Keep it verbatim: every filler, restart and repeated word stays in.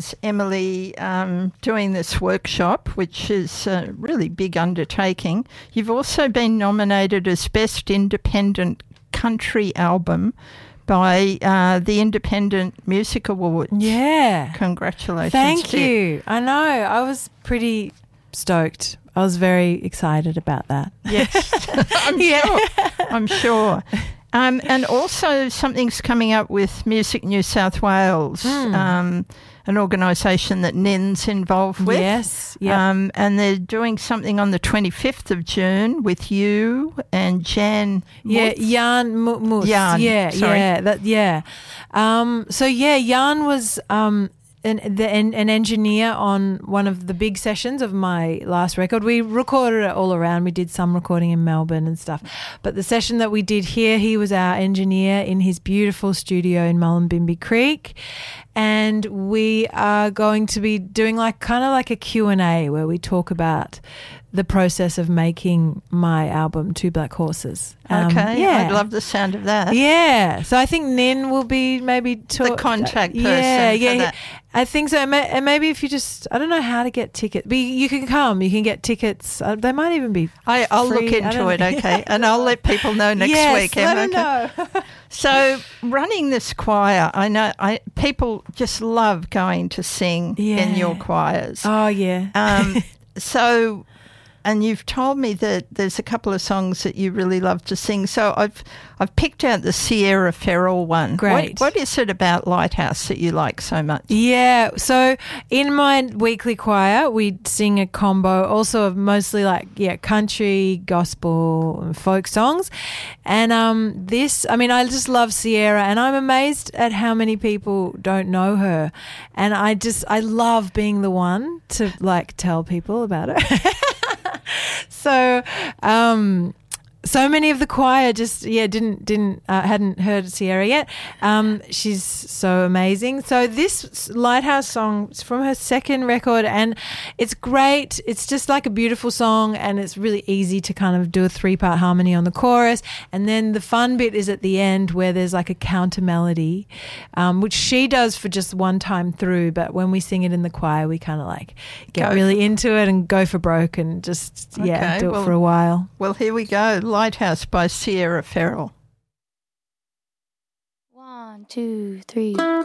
as Emily um, doing this workshop, which is a really big undertaking, you've also been nominated as Best Independent Country Album by uh, the Independent Music Awards. Yeah. Congratulations. Thank Vic. you. I know. I was pretty stoked. I was very excited about that. Yes, I'm Yeah. sure. I'm sure. Um, and also something's coming up with Music New South Wales, Mm. um, an organisation that Nin's involved with. Yes. Yeah. Um, and they're doing something on the twenty-fifth of June with you and Jan. Yeah, Mutz. Jan Mu- Muth. Jan, Yeah, sorry. yeah, that, yeah. Um, so yeah, Jan was um, an, the, an, an engineer on one of the big sessions of my last record. We recorded it all around. We did some recording in Melbourne and stuff, but the session that we did here, he was our engineer in his beautiful studio in Mullumbimby Creek. And we are going to be doing like kind of like a Q and A where we talk about the process of making my album Two Black Horses. Um, Okay, yeah. I'd love the sound of that. Yeah, so I think Nin will be maybe talk- The contact person Yeah, for yeah, that. I think so. And may- and maybe if you just, I don't know how to get tickets, but you can come. You can get tickets. Uh, they might even be. I, I'll free. look I into don't it, know. okay, and I'll let people know next yes, week. let Em, them okay? know. So running this choir, I know I people just love going to sing in Yeah. your choirs. Oh yeah. Um, so, and you've told me that there's a couple of songs that you really love to sing. So I've I've picked out the Sierra Farrell one. Great. What, what is it about Lighthouse that you like so much? Yeah, so in my weekly choir, we sing a combo also of mostly like, yeah, country, gospel, and folk songs. And um, this, I mean, I just love Sierra, and I'm amazed at how many people don't know her. And I just, I love being the one to like tell people about her. so, um, so many of the choir just yeah didn't didn't uh, hadn't heard Sierra yet. Um, she's so amazing. So this Lighthouse song is from her second record, and it's great. It's just like a beautiful song, and it's really easy to kind of do a three part harmony on the chorus. And then the fun bit is at the end where there's like a counter melody, um, which she does for just one time through. But when we sing it in the choir, we kind of like get Go really into it and go for broke and just yeah Okay, do it well- for a while. Well, here we go. Lighthouse by Sierra Farrell. One, two, three.